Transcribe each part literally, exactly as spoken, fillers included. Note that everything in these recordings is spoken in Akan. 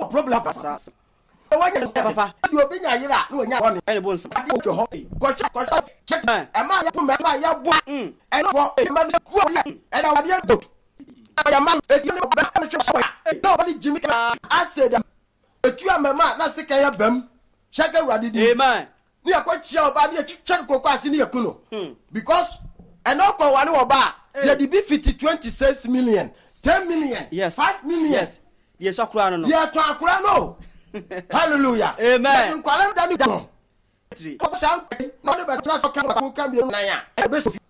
problem pasa wanya papa you obi nya yira no nya one e bo nsa ade ho ko ko check e ma ya me ma ya bo e no bo e ma ku e da wade do ya man e di no ba me so no ba di Jimmy I said etu amema na sika ya bam shaka wade di amen ni akwachi oba ni chichar kokko ase ni yakuno because eno ko wale oba ya di be fifty twenty-six million ten million yes five million yes yes akura no no ya to akura no hallelujah amen nkwala da ni go ko sam no le be tra so kan ko kan bi na ya e be so fi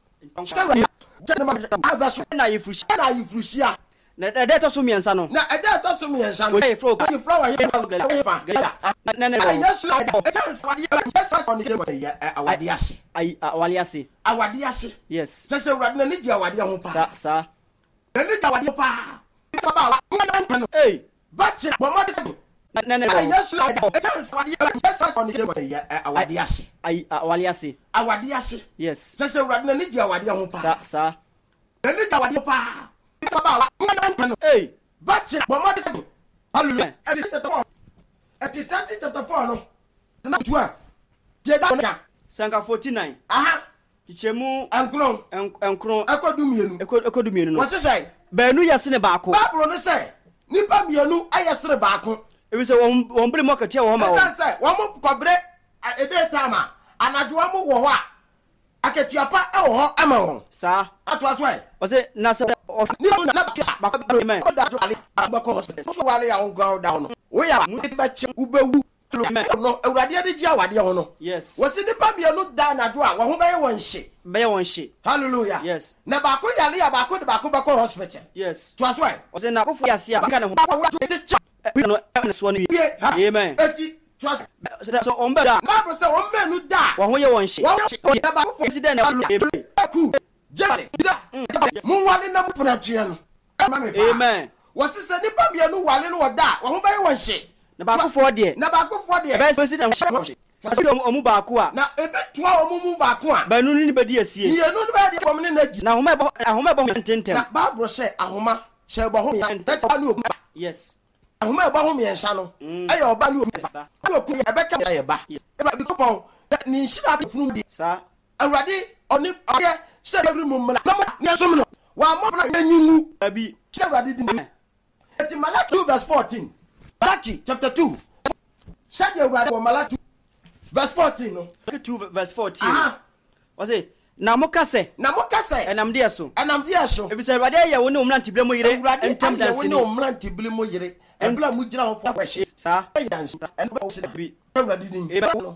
na yifushi na yifushia na de to so miensa no na e de to so miensa no e fro e fro wa ye fa na na ai yes la e chance wa ye chance on the ye awade ase ai awale ase awade ase yes chese urade na ni di awade ho pa sa sa na ni di awade pa ba wa hey but bo mo de na na ai yes la e chance wa ye chance on the ye awade ase ai awale ase awade ase yes chese urade na ni di awade ho pa sa sa na ni di awade pa ba wa hey but bo mo de hallelujah Episode chapter four no na twelve je da na sanka forty-nine aha kichemu enkron enkron ekodu mienu ekodu mienu no wose say baanu yase ne baako Bible no say nipa mienu ayesere baako ebi se won won bere mo katia wo ma wo say won mo kobre e dey time anajo wa mo wo ho a akatia pa e wo ho ama won sa ato aso e wose na se ni na na baako amen ko da jo ale abako hospital so wale ya won go down we ya mu ba che ubewu no awurade ade ji awade ho no yes wose nipa mienu da na do a wo ho ba ye won hye be ye won hye hallelujah yes na baako yale ya baako de baako bako hospital yes to aso e wose na kofo yase a ka ne ho no e so no amen eti to aso so on be da na bro say won menu da wo ho ye won hye wo na baako fo president na ku jale mu wale na mu prantia no amen wose se nipa mienu wale no da wo ho ba ye won hye na baako fo de na baako fo de be president omu baako a na ebe toa omu mu baako a baanu ni bedi asie mienu ni ba de wo ne na ji na homa bo ahoma bo tentem na Bible say ahoma say bo ho ya tete ni oku yes ahoma bo ho miensa no aye oba ni oku ba ni oku ya be ka ya ba e ba bi ko pon ni shira bi funu di sa awurade oni oye say every mumla na ni so no wa mo na nyimu abi say awurade di ni eti Malaki verse fourteen Malaki chapter two say awurade wo Malaki verse fourteen no two verse fourteen aha wose na mokase na mokase enam de so enam de so ebi say awurade ya wo ne omranti ble mo yire entem da se ni omranti ble mo yire embla mu gira ho fa kwahye sa yansi enba wo se bi awurade din